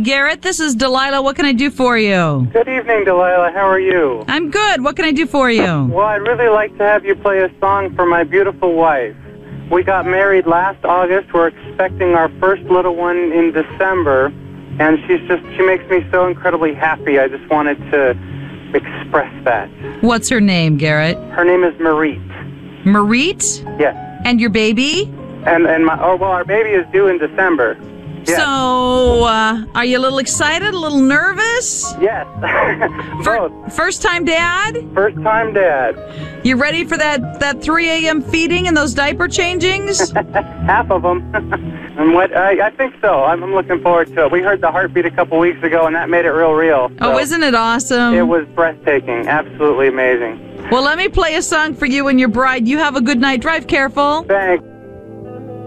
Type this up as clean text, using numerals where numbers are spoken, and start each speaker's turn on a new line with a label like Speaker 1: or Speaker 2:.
Speaker 1: Garrett. This is Delilah. What can I do for you?
Speaker 2: Good evening, Delilah. How are you?
Speaker 1: I'm good. What can I do for you?
Speaker 2: Well, I'd really like to have you play a song for my beautiful wife. We got married last August. We're expecting our first little one in December, and she makes me so incredibly happy. I just wanted to express that.
Speaker 1: What's her name, Garrett?
Speaker 2: Her name is Marit.
Speaker 1: Marit?
Speaker 2: Yes.
Speaker 1: And your baby?
Speaker 2: And our baby is due in December. Yes.
Speaker 1: So, are you a little excited, a little nervous?
Speaker 2: Yes. Both.
Speaker 1: First time dad?
Speaker 2: First time dad.
Speaker 1: You ready for that 3 a.m. feeding and those diaper changings?
Speaker 2: Half of them. And I think so. I'm looking forward to it. We heard the heartbeat a couple weeks ago, and that made it real.
Speaker 1: Oh,
Speaker 2: So
Speaker 1: isn't it awesome?
Speaker 2: it was breathtaking. Absolutely amazing.
Speaker 1: Well, let me play a song for you and your bride. You have a good night. Drive careful.
Speaker 2: Thanks.